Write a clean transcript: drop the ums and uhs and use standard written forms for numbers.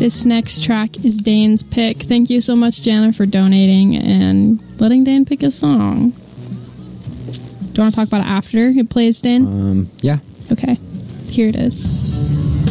This next track is Dane's pick. Thank you so much, Jana, for donating and letting Dane pick a song. Do you want to talk about it after it plays, Dane? Yeah. Okay. Here it is.